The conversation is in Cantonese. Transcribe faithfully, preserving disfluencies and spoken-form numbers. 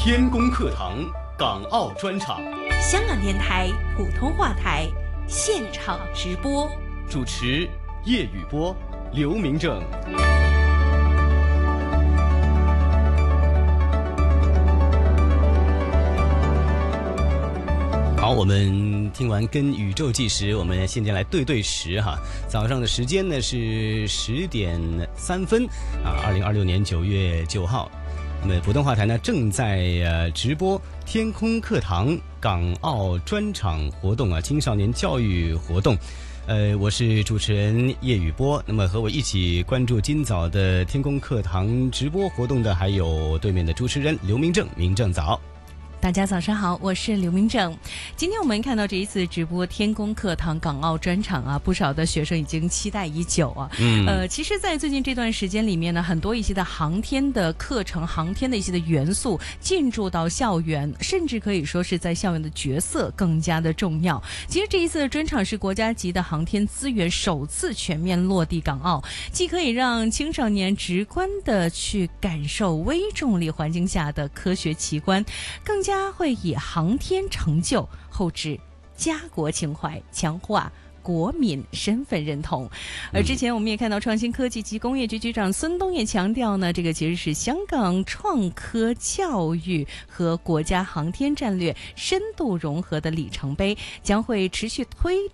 天宫课堂港澳专场， 香港电台普通话台现场直播， 主持叶宇波、刘明正。好，我们听完跟宇宙计时，我们现在来对对时哈。早上的时间呢是十点三分啊，二零二六年九月九号。那么普通话台呢正在呃直播天空课堂港澳专场活动啊，青少年教育活动。呃，我是主持人叶宇波。那么和我一起关注今早的天空课堂直播活动的，还有对面的主持人刘明正。明正早。 大家早上好，我是刘明正。今天我们看到这一次直播天宫课堂港澳专场啊，不少的学生已经期待已久啊。嗯，呃，其实在最近这段时间里面呢，很多一些的航天的课程、航天的一些的元素进驻到校园，甚至可以说是在校园的角色更加的重要。其实这一次的专场是国家级的航天资源首次全面落地港澳，既可以让青少年直观的去感受微重力环境下的科学奇观，更加会以航天成就厚植家国情怀，强化国民身份认同。而之前我们也看到创新科技及工业局局长孙东也强调呢，这个其实是香港创科教育和国家航天战略深度融合的里程碑，将会持续推